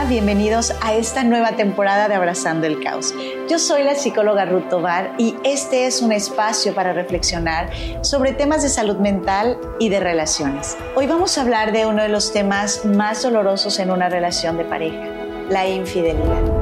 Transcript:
bienvenidos a esta nueva temporada de Abrazando el Caos. Yo soy la psicóloga Ruth Tovar y este es un espacio para reflexionar sobre temas de salud mental y de relaciones. Hoy vamos a hablar de uno de los temas más dolorosos en una relación de pareja, la infidelidad.